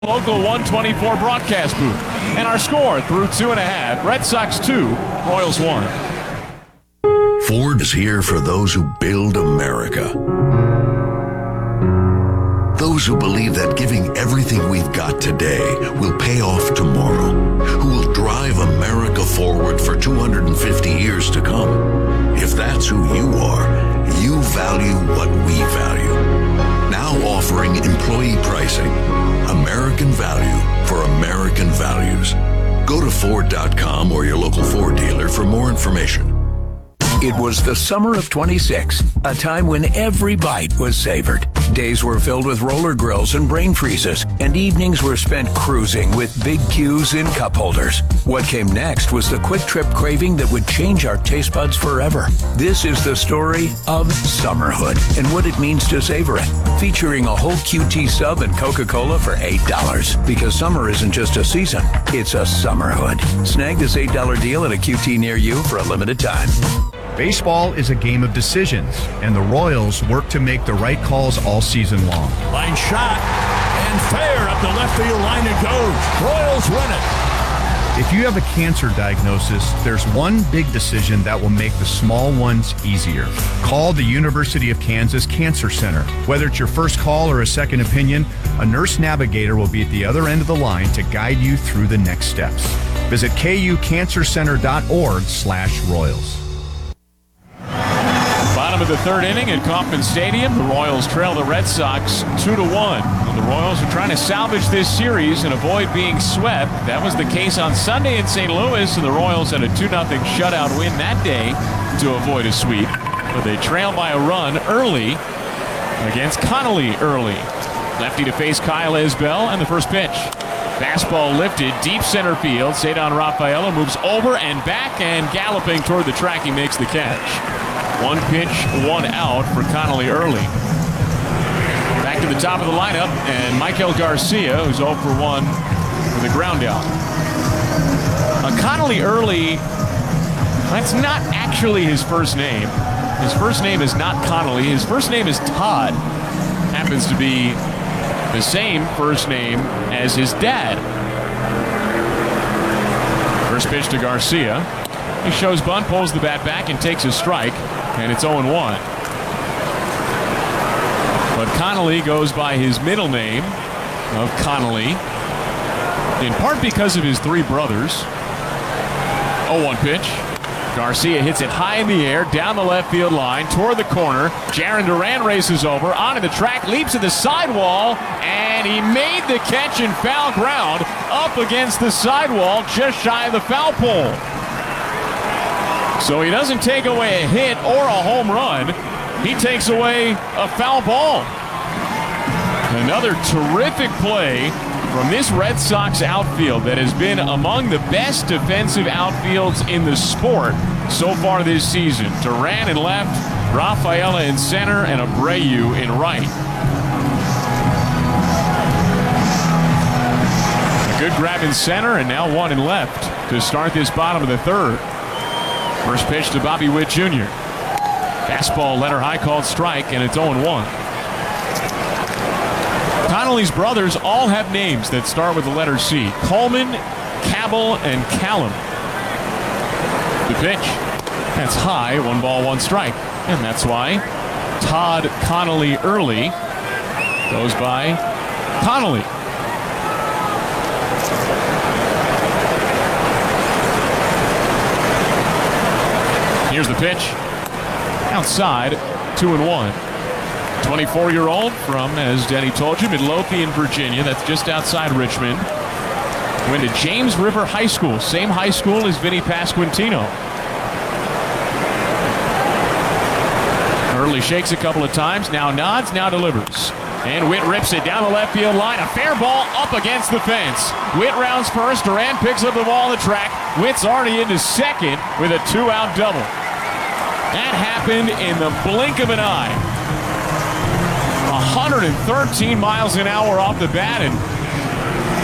Local 124 broadcast booth. And our score through 2.5, Red Sox 2, Royals 1. Ford is here for those who build America. Those who believe that giving everything we've got today will pay off tomorrow. Who will drive America forward for 250 years to come. If that's who you are, you value what we value. Now offering employee pricing. American value for American values. Go to Ford.com or your local Ford dealer for more information. It was the summer of 26, a time when every bite was savored. Days were filled with roller grills and brain freezes, and evenings were spent cruising with big Q's in cup holders. What came next was the quick trip craving that would change our taste buds forever. This is the story of Summerhood and what it means to savor it. Featuring a whole QT sub and Coca-Cola for $8. Because summer isn't just a season, it's a Summerhood. Snag this $8 deal at a QT near you for a limited time. Baseball is a game of decisions, and the Royals work to make the right calls all season long. Line shot, and fair up the left field line it goes. Royals win it. If you have a cancer diagnosis, there's one big decision that will make the small ones easier. Call the University of Kansas Cancer Center. Whether it's your first call or a second opinion, a nurse navigator will be at the other end of the line to guide you through the next steps. Visit kucancercenter.org/Royals. Bottom of the third inning at Kauffman Stadium. The Royals trail the Red Sox 2-1. The Royals are trying to salvage this series and avoid being swept. That was the case on Sunday in St. Louis, and the Royals had a 2-0 shutout win that day to avoid a sweep. But they trail by a run early against Connolly early. Lefty to face Kyle Isbell, and the first pitch. Fastball lifted, deep center field. Cedar Rafaela moves over and back, and galloping toward the track, he makes the catch. One pitch, one out for Connolly early. Back to the top of the lineup, and Michael Garcia, who's 0 for 1 with a ground out. Connolly early, that's not actually his first name. His first name is not Connolly. His first name is Todd. Happens to be the same first name as his dad. First pitch to Garcia. He shows bunt, pulls the bat back, and takes a strike, and it's 0-1. But Connolly goes by his middle name of Connolly, in part because of his three brothers. 0-1 pitch. Garcia hits it high in the air, down the left field line, toward the corner. Jarren Duran races over, onto the track, leaps to the sidewall, and he made the catch in foul ground up against the sidewall, just shy of the foul pole. So he doesn't take away a hit or a home run. He takes away a foul ball. Another terrific play from this Red Sox outfield that has been among the best defensive outfields in the sport so far this season. Duran in left, Rafaela in center, and Abreu in right. A good grab in center, and now one in left to start this bottom of the third. First pitch to Bobby Witt Jr. Fastball, letter high, called strike, and it's 0-1. Connolly's brothers all have names that start with the letter C. Coleman, Cabell, and Callum. The pitch. That's high, 1 ball, 1 strike. And that's why Todd Connolly early goes by Connolly. Here's the pitch. Outside, 2-1. 24-year-old from, as Denny told you, Midlothian, Virginia. That's just outside Richmond. Went to James River High School, same high school as Vinny Pasquantino. Early shakes a couple of times, now nods, now delivers. And Witt rips it down the left field line. A fair ball up against the fence. Witt rounds first. Duran picks up the ball on the track. Witt's already into second with a 2-out double. That happened in the blink of an eye. 113 miles an hour off the bat, and